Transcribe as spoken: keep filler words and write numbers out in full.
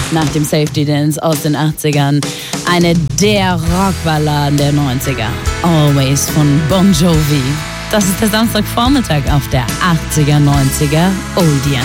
nach dem Safety Dance aus den achtzigern. Eine der Rockballaden der neunziger. Always von Bon Jovi. Das ist der Samstagvormittag auf der achtziger, neunziger Oldie